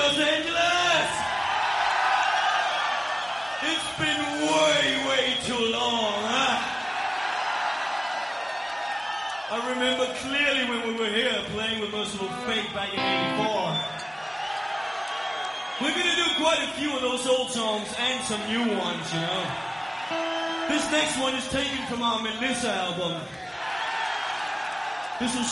Los Angeles! It's been way too long, huh? I remember clearly when we were here playing with Merciful Fate back in '84. We're gonna do quite a few of those old songs and some new ones, you know. This next one is taken from our Melissa album. This was